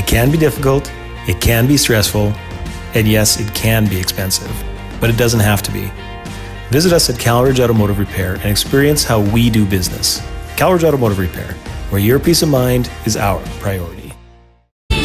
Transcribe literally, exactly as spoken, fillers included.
It can be difficult, it can be stressful, and yes, it can be expensive, but it doesn't have to be. Visit us at CalRidge Automotive Repair and experience how we do business. CalRidge Automotive Repair, where your peace of mind is our priority.